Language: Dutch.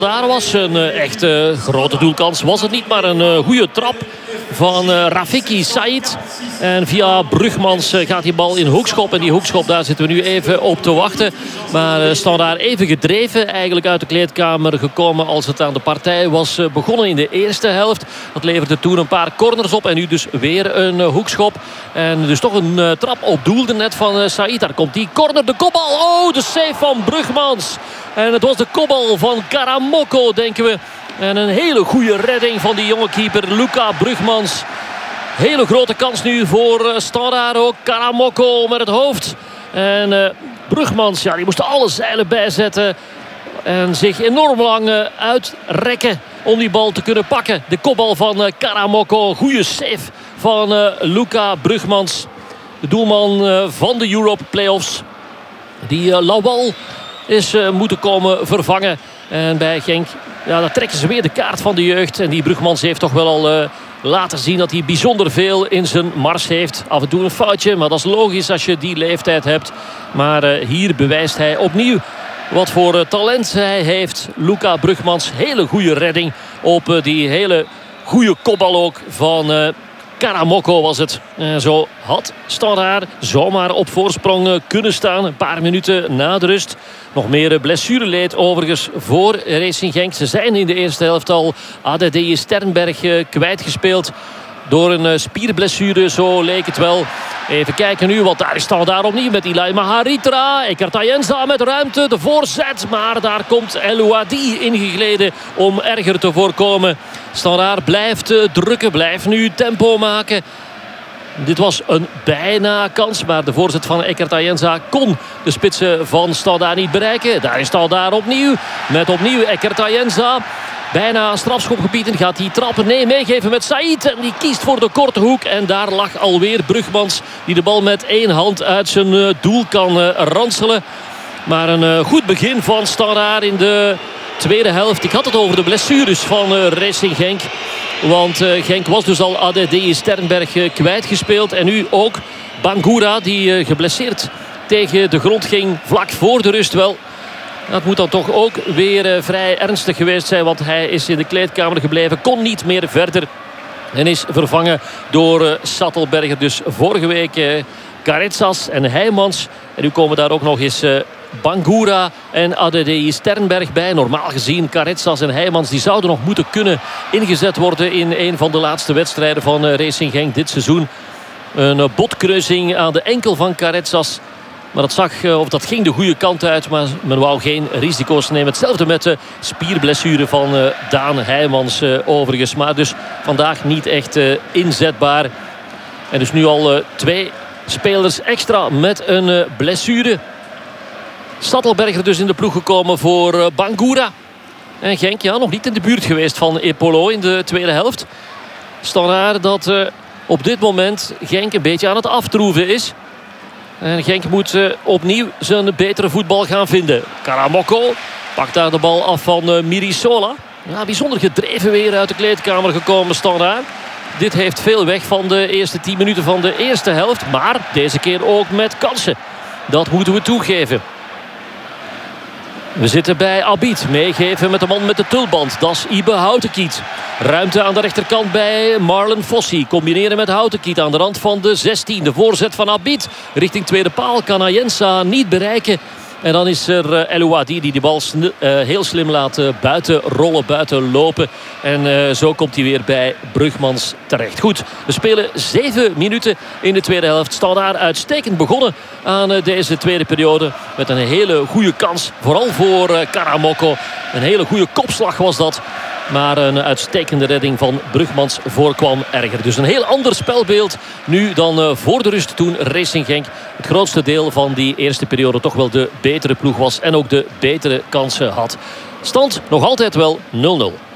Daar was een echt grote doelkans. Was het niet, maar een goede trap van Rafiki Said. En via Brugmans gaat die bal in hoekschop. En die hoekschop, daar zitten we nu even op te wachten. Maar staan daar even gedreven. Eigenlijk uit de kleedkamer gekomen als het aan de partij was begonnen in de eerste helft. Dat leverde toen een paar corners op. En nu dus weer een hoekschop. En dus toch een trap op doel net van Said. Daar komt die corner, de kopbal. Oh, de save van Brugmans. En het was de kopbal van Karamoko, denken we. En een hele goede redding van die jonge keeper Luca Brugmans. Hele grote kans nu voor Standaard ook. Karamoko met het hoofd. En Brugmans, ja, die moest alle zeilen bijzetten. En zich enorm lang uitrekken om die bal te kunnen pakken. De kopbal van Karamoko. Goede save van Luca Brugmans. De doelman van de Europe Playoffs. Die Lawal is moeten komen vervangen. En bij Genk, ja, daar trekken ze weer de kaart van de jeugd. En die Brugmans heeft toch wel al laten zien dat hij bijzonder veel in zijn mars heeft. Af en toe een foutje, maar dat is logisch als je die leeftijd hebt. Maar hier bewijst hij opnieuw wat voor talent hij heeft. Luca Brugmans, hele goede redding op die hele goede kopbal ook van Karamoko was het. Zo had Standaard zomaar op voorsprong kunnen staan. Een paar minuten na de rust. Nog meer blessureleed overigens voor Racing Genk. Ze zijn in de eerste helft al ADD Sternberg kwijtgespeeld. Door een spierblessure, zo leek het wel. Even kijken nu, want daar staat daar opnieuw met Ilay Maharitra. Ekert Ayenza met ruimte, de voorzet. Maar daar komt El Ouadi ingegleden om erger te voorkomen. Standaard blijft drukken, blijft nu tempo maken. Dit was een bijna kans, maar de voorzet van Ekert Ayenza kon de spitsen van Standaard niet bereiken. Daar is Standaard opnieuw, met opnieuw Ekert Ayenza. Bijna strafschopgebied en gaat hij trappen. Nee, meegeven met Said. En die kiest voor de korte hoek. En daar lag alweer Brugmans, die de bal met één hand uit zijn doel kan ranselen. Maar een goed begin van Standaard in de tweede helft. Ik had het over de blessures van Racing Genk. Want Genk was dus al ADD Sternberg kwijtgespeeld. En nu ook Bangura, die geblesseerd tegen de grond ging vlak voor de rust wel. Dat moet dan toch ook weer vrij ernstig geweest zijn. Want hij is in de kleedkamer gebleven. Kon niet meer verder. En is vervangen door Sattelberger. Dus vorige week Caretsas en Heijmans. En nu komen daar ook nog eens Bangura en ADD Sternberg bij. Normaal gezien Caretsas en Heijmans, die zouden nog moeten kunnen ingezet worden in een van de laatste wedstrijden van Racing Genk dit seizoen. Een botkruising aan de enkel van Caretsas. Maar dat ging de goede kant uit. Maar men wou geen risico's nemen. Hetzelfde met de spierblessure van Daan Heijmans overigens. Maar dus vandaag niet echt inzetbaar. En dus nu al 2 spelers extra met een blessure. Sattelberger dus in de ploeg gekomen voor Bangura. En Genk, ja, nog niet in de buurt geweest van Epolo in de tweede helft. Standaard dat op dit moment Genk een beetje aan het aftroeven is. En Genk moet opnieuw zijn betere voetbal gaan vinden. Karamoko pakt daar de bal af van Mirisola. Ja, bijzonder gedreven weer uit de kleedkamer gekomen Standaard. Dit heeft veel weg van de eerste 10 minuten van de eerste helft. Maar deze keer ook met kansen. Dat moeten we toegeven. We zitten bij Abid. Meegeven met de man met de tulband. Dat is Ibe Houtenkiet. Ruimte aan de rechterkant bij Marlon Fossi. Combineren met Houtenkiet aan de rand van de 16. De voorzet van Abid richting tweede paal. Kan Ayenza niet bereiken. En dan is er El Ouadi die de bal heel slim laat buiten rollen, buiten lopen. En zo komt hij weer bij Brugmans terecht. Goed, we spelen 7 minuten in de tweede helft. Standaard uitstekend begonnen aan deze tweede periode. Met een hele goede kans, vooral voor Karamoko. Een hele goede kopslag was dat. Maar een uitstekende redding van Brugmans voorkwam erger. Dus een heel ander spelbeeld nu dan voor de rust toen Racing Genk het grootste deel van die eerste periode toch wel de betere ploeg was. En ook de betere kansen had. Stand nog altijd wel 0-0.